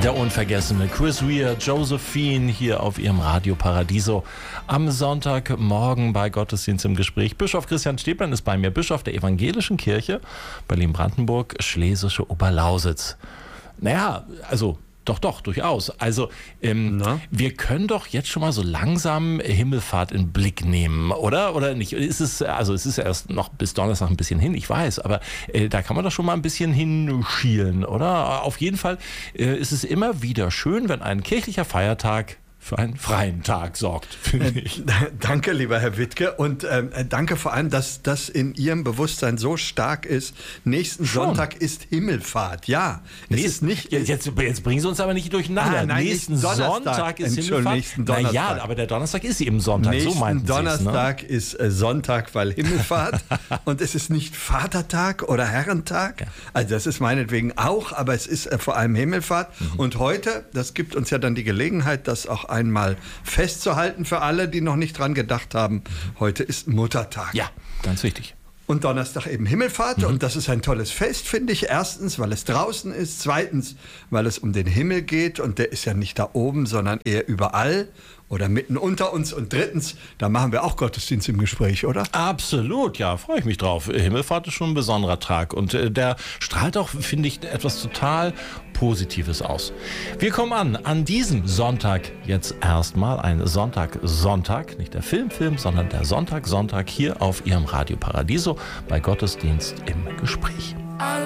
Der unvergessene Chris Rea, Josephine hier auf ihrem Radio Paradiso am Sonntagmorgen bei Gottesdienst im Gespräch. Bischof Christian Stäblein ist bei mir, Bischof der Evangelischen Kirche Berlin-Brandenburg, Schlesische Oberlausitz. Naja, also doch, durchaus. Also wir können doch jetzt schon mal so langsam Himmelfahrt in Blick nehmen, oder? Oder nicht? Es ist erst noch bis Donnerstag ein bisschen hin, ich weiß, aber da kann man doch schon mal ein bisschen hinschielen, oder? Auf jeden Fall ist es immer wieder schön, wenn ein kirchlicher Feiertag für einen freien Tag sorgt, finde ich. Danke, lieber Herr Wittke. Und danke vor allem, dass das in Ihrem Bewusstsein so stark ist. Nächsten Sonntag ist Himmelfahrt. Ja, es ist nicht... Jetzt bringen Sie uns aber nicht durcheinander. Nächsten Sonntag ist Himmelfahrt. Naja, aber der Donnerstag ist eben Sonntag, so meinten Sie es. Nächsten Donnerstag ist Sonntag, weil Himmelfahrt. Und es ist nicht Vatertag oder Herrentag. Ja. Also das ist meinetwegen auch, aber es ist vor allem Himmelfahrt. Und heute, das gibt uns ja dann die Gelegenheit, das auch einmal festzuhalten für alle, die noch nicht dran gedacht haben. Heute ist Muttertag. Ja, ganz wichtig. Und Donnerstag eben Himmelfahrt. Und das ist ein tolles Fest, finde ich. Erstens, weil es draußen ist. Zweitens, weil es um den Himmel geht. Und der ist ja nicht da oben, sondern eher überall oder mitten unter uns. Und drittens, da machen wir auch Gottesdienst im Gespräch, oder? Absolut, ja, freue ich mich drauf. Himmelfahrt ist schon ein besonderer Tag. Und der strahlt auch, finde ich, etwas total Positives aus. Wir kommen an diesem Sonntag jetzt erstmal, ein Sonntag, nicht der Film, sondern der Sonntag hier auf Ihrem Radio Paradiso bei Gottesdienst im Gespräch.